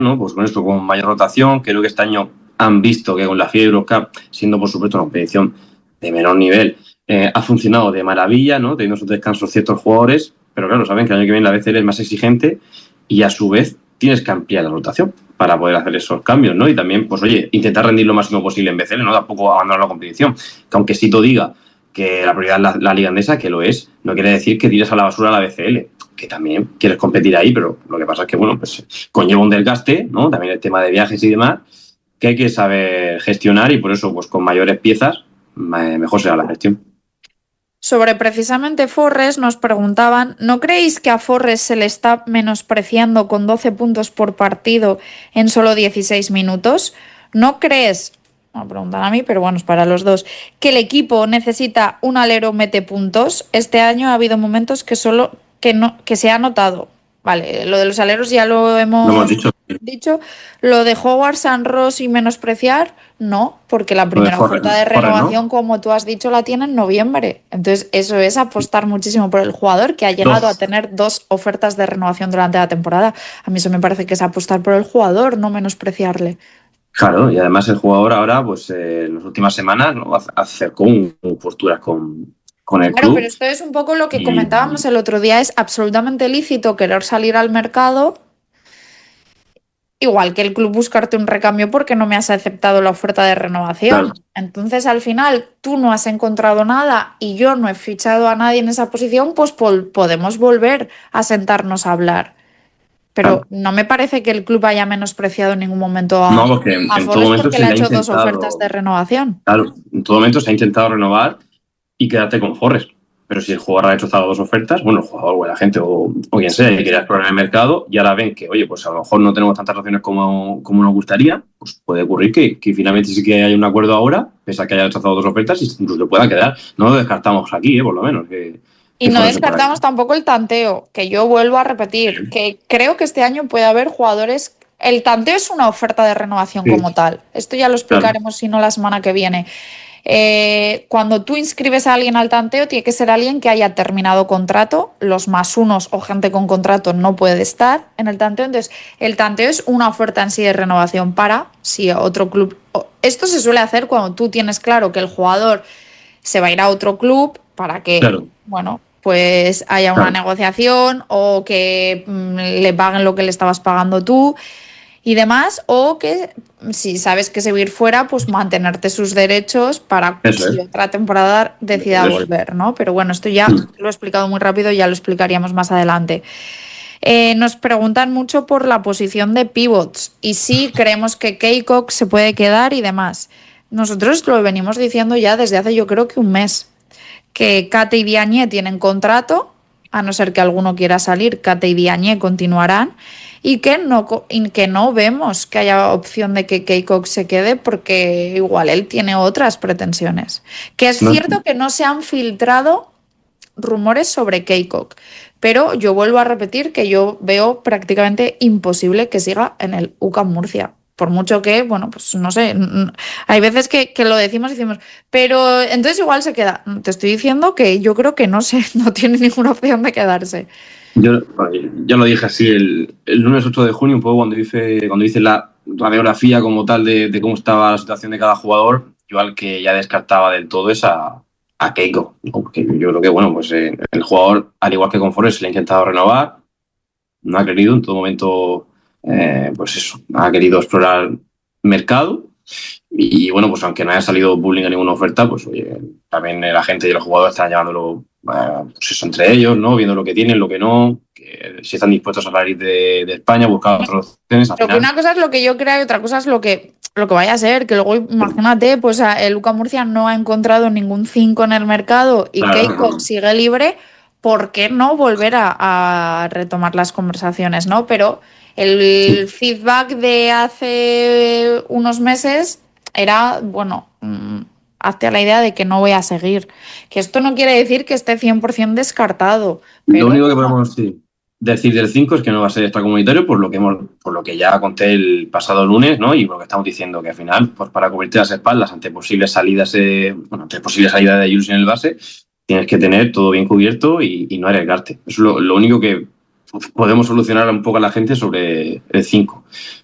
¿no? Pues con esto, con mayor rotación. Creo que este año han visto que con la FIA Eurocup, siendo por supuesto una competición de menor nivel, ha funcionado de maravilla, ¿no? Teniendo sus descansos ciertos jugadores, pero claro, saben que el año que viene la BCL es más exigente y a su vez tienes que ampliar la rotación para poder hacer esos cambios, ¿no? Y también, pues oye, intentar rendir lo máximo posible en BCL, ¿no? Tampoco abandonar la competición. Que aunque Sito diga que la prioridad es la Liga Andesa, que lo es, no quiere decir que tires a la basura la BCL, que también quieres competir ahí, pero lo que pasa es que, bueno, pues conlleva un desgaste, ¿no? También el tema de viajes y demás, que hay que saber gestionar y por eso, pues con mayores piezas, mejor será la gestión. Sobre precisamente Forres nos preguntaban, ¿no creéis que a Forres se le está menospreciando con 12 puntos por partido en solo 16 minutos? ¿No crees, me preguntan a mí, pero bueno, es para los dos, que el equipo necesita un alero mete puntos? Este año ha habido momentos que se ha notado. Vale, lo de los aleros ya lo hemos dicho. Lo de Howard, San Ross y menospreciar, no, porque la primera oferta de renovación, ¿no? Como tú has dicho, la tiene en noviembre. Entonces, eso es apostar muchísimo por el jugador, que ha llegado a tener 2 ofertas de renovación durante la temporada. A mí eso me parece que es apostar por el jugador, no menospreciarle. Claro, y además el jugador ahora, pues en las últimas semanas, ¿no? Acercó posturas con el club. Claro, pero esto es un poco lo que comentábamos el otro día, es absolutamente lícito querer salir al mercado, igual que el club buscarte un recambio porque no me has aceptado la oferta de renovación. Claro. Entonces, al final, tú no has encontrado nada y yo no he fichado a nadie en esa posición, pues podemos volver a sentarnos a hablar. Pero no me parece que el club haya menospreciado en ningún momento a Forres porque le ha hecho 2 ofertas de renovación. Claro, en todo momento se ha intentado renovar y quedarte con Forres. Pero si el jugador ha rechazado 2 ofertas, bueno, el jugador o la gente o quien sea, que quiera explorar el mercado, y ahora ven que, oye, pues a lo mejor no tenemos tantas opciones como nos gustaría, pues puede ocurrir que finalmente sí que hay un acuerdo ahora, pese a que haya rechazado 2 ofertas, y incluso pueda quedar. No lo descartamos aquí, por lo menos. Y no descartamos tampoco el tanteo, que yo vuelvo a repetir, que creo que este año puede haber jugadores. El tanteo es una oferta de renovación como tal. Esto ya lo explicaremos, si no, la semana que viene. Cuando tú inscribes a alguien al tanteo, tiene que ser alguien que haya terminado contrato. Los +1 o gente con contrato no puede estar en el tanteo. Entonces, el tanteo es una oferta en sí de renovación para si otro club. Esto se suele hacer cuando tú tienes claro que el jugador se va a ir a otro club para que, bueno, pues haya una negociación o que le paguen lo que le estabas pagando tú y demás, o que si sabes que se va a ir fuera, pues mantenerte sus derechos para si otra temporada decida volver, ¿no? Pero bueno, esto ya lo he explicado muy rápido, ya lo explicaríamos más adelante. Nos preguntan mucho por la posición de pivots y si creemos que Keikok se puede quedar y demás. Nosotros lo venimos diciendo ya desde hace, yo creo que un mes, que Kate y Diagne tienen contrato, a no ser que alguno quiera salir, Kate y Diagne continuarán, y que no vemos que haya opción de que Keikok se quede porque igual él tiene otras pretensiones. Que es cierto que no se han filtrado rumores sobre Keikok, pero yo vuelvo a repetir que yo veo prácticamente imposible que siga en el UCAM Murcia. Por mucho que, bueno, pues no sé, hay veces que lo decimos y decimos, pero entonces igual se queda. Te estoy diciendo que yo creo que no tiene ninguna opción de quedarse. Yo ya lo dije así el lunes 8 de junio, un poco cuando hice la radiografía como tal de cómo estaba la situación de cada jugador, yo al que ya descartaba del todo es a Keiko, ¿no? Porque yo creo que, bueno, pues el jugador, al igual que con Forres, se le ha intentado renovar, no ha querido, en todo momento, pues eso, ha querido explorar mercado. Y bueno, pues aunque no haya salido pública ninguna oferta, pues oye, también la gente y los jugadores están llevándolo, pues eso, entre ellos, ¿no? Viendo lo que tienen, lo que no, que si están dispuestos a salir de España, buscar otras opciones. Pero que una cosa es lo que yo creo y otra cosa es lo que vaya a ser, que luego imagínate, pues el UCAM Murcia no ha encontrado ningún 5 en el mercado y Keikok sigue libre, ¿por qué no volver a retomar las conversaciones, no? Pero el feedback de hace unos meses era, bueno, hazte a la idea de que no voy a seguir. Que esto no quiere decir que esté 100% descartado. Pero, lo único que podemos decir del 5 es que no va a ser extracomunitario, por lo que ya conté el pasado lunes, ¿no? Y por lo que estamos diciendo, que al final, pues para cubrirte las espaldas ante posibles salidas de Jules en el base, tienes que tener todo bien cubierto y no arriesgarte. Eso es lo único que podemos solucionar un poco a la gente sobre el 5.